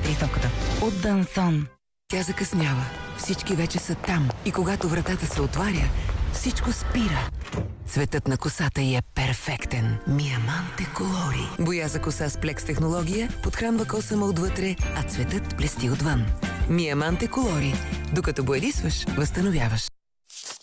листовката. От Дансон. Тя закъснява. Всички вече са там. И когато вратата се отваря, всичко спира. Цветът на косата й е перфектен. Миаманте Колори. Боя за коса с плекс технология подхранва косама отвътре, а цветът блести отвън. Миаманте Колори. Докато боядисваш, възстановяваш.